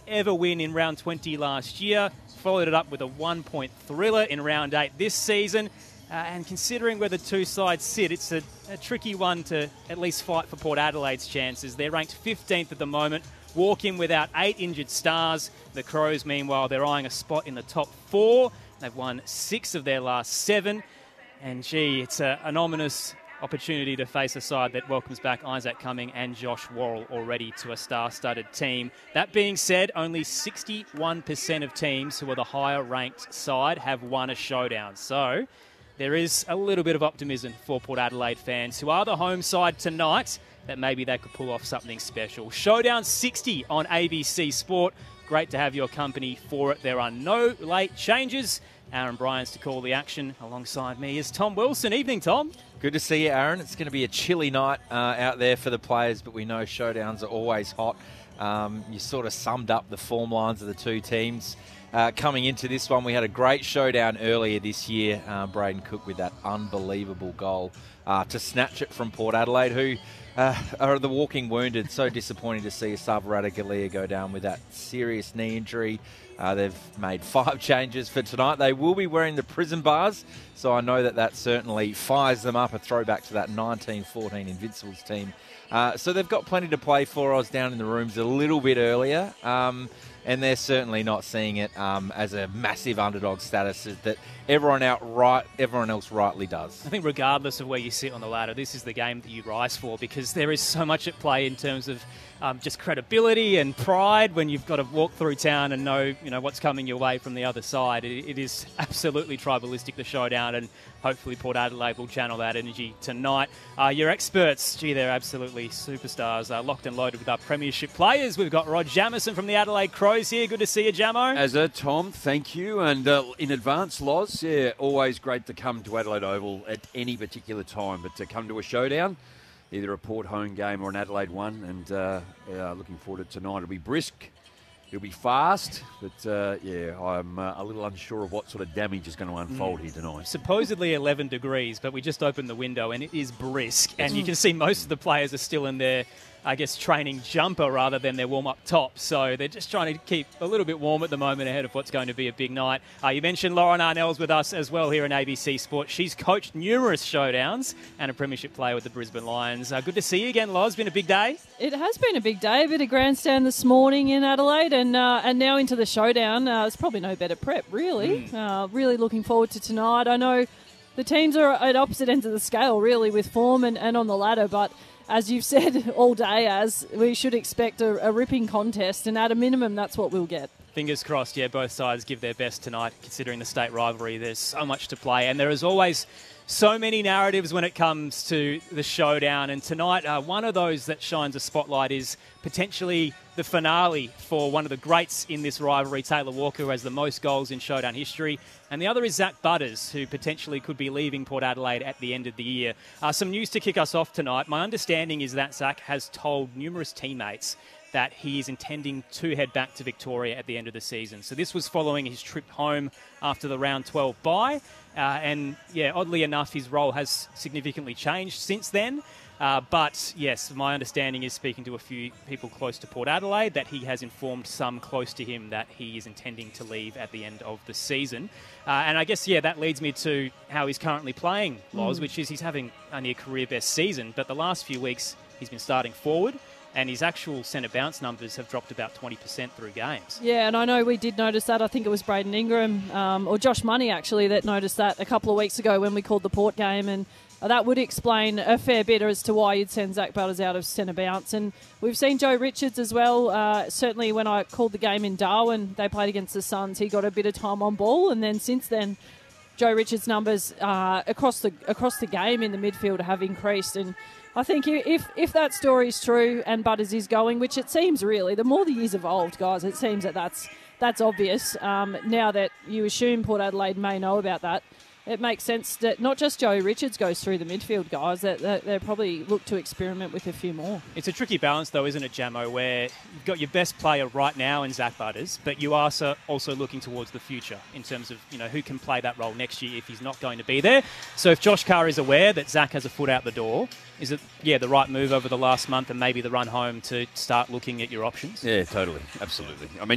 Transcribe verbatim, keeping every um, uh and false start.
ever win in round twenty last year. Followed it up with a one-point thriller in round eight this season. Uh, and considering where the two sides sit, it's a, a tricky one to at least fight for Port Adelaide's chances. They're ranked fifteenth at the moment, walk in without eight injured stars. The Crows, meanwhile, they're eyeing a spot in the top four. They've won six of their last seven. And, gee, it's a, an ominous opportunity to face a side that welcomes back Isaac Cumming and Josh Worrell already to a star-studded team. That being said, only sixty-one percent of teams who are the higher-ranked side have won a showdown. So there is a little bit of optimism for Port Adelaide fans who are the home side tonight that maybe they could pull off something special. Showdown sixty on A B C Sport. Great to have your company for it. There are no late changes. Aaron Bryans to call the action. Alongside me is Tom Wilson. Evening, Tom. Good to see you, Aaron. It's going to be a chilly night uh, out there for the players, but we know showdowns are always hot. Um, you sort of summed up the form lines of the two teams. Uh, coming into this one, we had a great showdown earlier this year. Uh, Braden Cook with that unbelievable goal uh, to snatch it from Port Adelaide, who uh, are the walking wounded. So disappointing to see Asava Ratugolea go down with that serious knee injury. Uh, they've made five changes for tonight. They will be wearing the prison bars, so I know that that certainly fires them up, a throwback to that nineteen fourteen Invincibles team. Uh, so they've got plenty to play for. I was down in the rooms a little bit earlier, um, and they're certainly not seeing it um, as a massive underdog status that everyone out right, everyone else rightly does. I think regardless of where you sit on the ladder, this is the game that you rise for, because there is so much at play in terms of um, just credibility and pride when you've got to walk through town and know, you know, what's coming your way from the other side. It, it is absolutely tribalistic, the showdown, and hopefully Port Adelaide will channel that energy tonight. Uh, your experts, gee, they're absolutely superstars, uh, locked and loaded with our premiership players. We've got Rod Jamison from the Adelaide Crows here. Good to see you, Jamo. As a Tom, thank you. And uh, in advance, Loz, yeah, always great to come to Adelaide Oval at any particular time, but to come to a showdown, either a Port home game or an Adelaide one, and uh, uh, looking forward to tonight. It'll be brisk. It'll be fast, but uh, yeah, I'm uh, a little unsure of what sort of damage is going to unfold mm. here tonight. Supposedly eleven degrees, but we just opened the window and it is brisk. And you can see most of the players are still in their, I guess, training jumper rather than their warm-up top. So they're just trying to keep a little bit warm at the moment ahead of what's going to be a big night. Uh, you mentioned Lauren Arnell's with us as well here in A B C Sport. She's coached numerous showdowns and a premiership player with the Brisbane Lions. Uh, good to see you again, Loz. Been a big day. It has been a big day. A bit of grandstand this morning in Adelaide and uh, and now into the showdown. Uh, it's probably no better prep, really. Mm. Uh, really looking forward to tonight. I know the teams are at opposite ends of the scale, really, with form and, and on the ladder, but as you've said all day, as we should expect a, a ripping contest, and at a minimum, that's what we'll get. Fingers crossed, yeah, both sides give their best tonight, considering the state rivalry. There's so much to play, and there is always so many narratives when it comes to the showdown. And tonight, uh, one of those that shines a spotlight is potentially the finale for one of the greats in this rivalry, Taylor Walker, who has the most goals in showdown history. And the other is Zach Butters, who potentially could be leaving Port Adelaide at the end of the year. Uh, some news to kick us off tonight. My understanding is that Zach has told numerous teammates that he is intending to head back to Victoria at the end of the season. So this was following his trip home after the round twelve bye. Uh, and, yeah, oddly enough, his role has significantly changed since then. Uh, but, yes, my understanding is, speaking to a few people close to Port Adelaide, that he has informed some close to him that he is intending to leave at the end of the season. Uh, and I guess, yeah, that leads me to how he's currently playing, Loz, mm. which is he's having a near career-best season. But the last few weeks, he's been starting forward, and his actual centre bounce numbers have dropped about twenty percent through games. Yeah, and I know we did notice that. I think it was Braden Ingram, um, or Josh Money, actually, that noticed that a couple of weeks ago when we called the Port game, and that would explain a fair bit as to why you'd send Zach Butters out of centre bounce. And we've seen Joe Richards as well. Uh, certainly when I called the game in Darwin, they played against the Suns, he got a bit of time on ball, and then since then, Joe Richards' numbers uh, across the across the game in the midfield have increased. And I think if if that story is true and Butters is going, which it seems really, the more the years evolved, guys, it seems that that's, that's obvious. Um, now that you assume Port Adelaide may know about that, it makes sense that not just Joey Richards goes through the midfield, guys, that, that they probably look to experiment with a few more. It's a tricky balance, though, isn't it, Jamo, where you've got your best player right now in Zach Butters, but you are also, also looking towards the future in terms of, you know, who can play that role next year if he's not going to be there. So if Josh Carr is aware that Zach has a foot out the door, is it, yeah, the right move over the last month and maybe the run home to start looking at your options? Yeah, totally. Absolutely. I mean,